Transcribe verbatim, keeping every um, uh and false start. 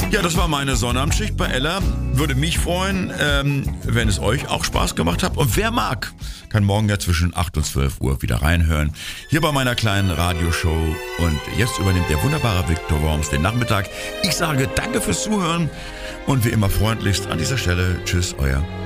Ja, das war meine Sonnabendschicht bei Ella. Würde mich freuen, ähm, wenn es euch auch Spaß gemacht hat. Und wer mag, kann morgen ja zwischen acht und zwölf Uhr wieder reinhören. Hier bei meiner kleinen Radioshow. Und jetzt übernimmt der wunderbare Viktor Worms den Nachmittag. Ich sage danke fürs Zuhören und wie immer freundlichst an dieser Stelle. Tschüss, euer